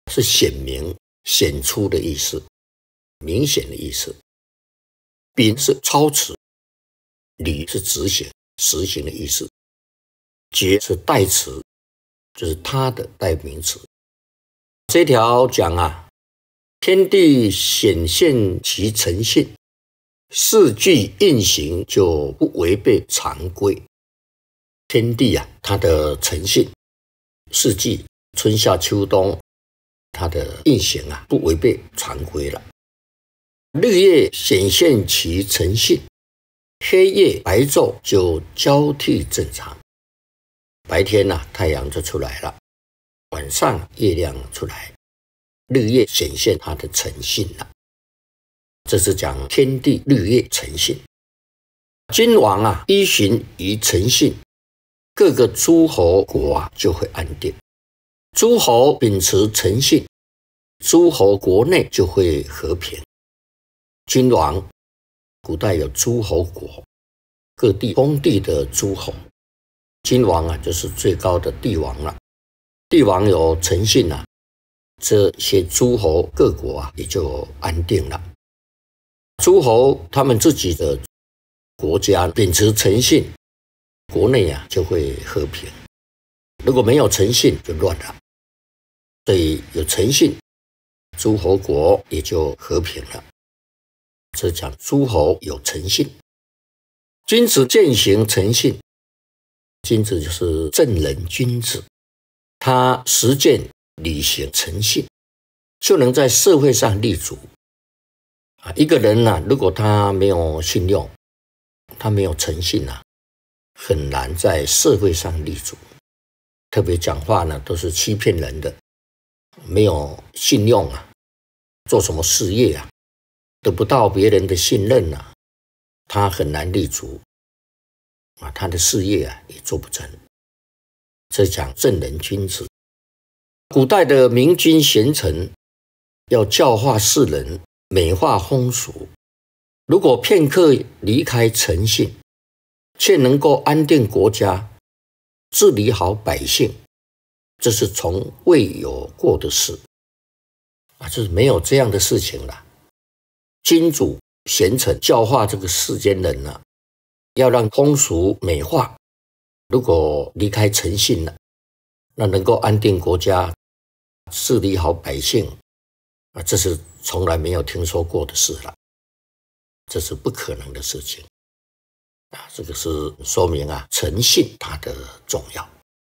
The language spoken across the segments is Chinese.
是显明、显出的意思，明显的意思。秉是操持，理是执行、实行的意思。觉是代词，就是它的代名词。这条讲啊，天地显现其诚信，四季运行就不违背常规。天地啊，它的诚信，四季春夏秋冬，它的运行啊不违背常规了。日夜显现其诚信，黑夜白昼就交替正常。白天啊，太阳就出来了，晚上月亮出来，日夜显现它的诚信了。这是讲天地日夜诚信。君王啊，依循于诚信，各个诸侯国啊就会安定。诸侯秉持诚信，诸侯国内就会和平。君王，古代有诸侯国，各地封地的诸侯。君王啊，就是最高的帝王了。帝王有诚信啊，这些诸侯各国啊也就安定了。诸侯他们自己的国家秉持诚信，国内啊就会和平。如果没有诚信，就乱了。所以有诚信，诸侯国也就和平了。这讲诸侯有诚信。君子践行诚信，君子就是正人君子，他实践履行诚信，就能在社会上立足。一个人啊，如果他没有信用，他没有诚信啊，很难在社会上立足。特别讲话呢，都是欺骗人的，没有信用啊，做什么事业啊，得不到别人的信任啊，他很难立足啊，他的事业啊也做不成。这讲正人君子。古代的明君贤臣要教化世人，美化风俗，如果片刻离开诚信，却能够安定国家，治理好百姓，这是从未有过的事啊，就是没有这样的事情了。君主贤臣教化这个世间人啊，要让风俗美化，如果离开诚信了，那能够安定国家，治理好百姓啊，这是从来没有听说过的事了，这是不可能的事情啊。这个是说明啊，诚信它的重要。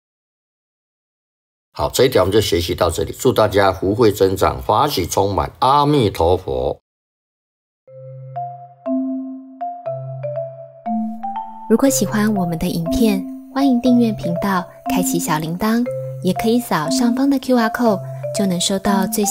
好，这一条我们就学习到这里，祝大家福慧增长，法喜充满，阿弥陀佛。 如果喜欢我们的影片，欢迎订阅频道，开启小铃铛，也可以扫上方的 QR code，就能收到最新